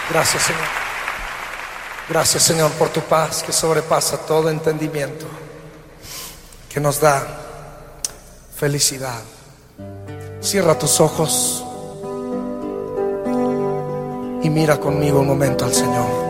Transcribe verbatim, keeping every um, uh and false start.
Gracias, Señor. Gracias, Señor, por tu paz que sobrepasa todo entendimiento, que nos da felicidad. Cierra tus ojos y mira conmigo un momento al Señor.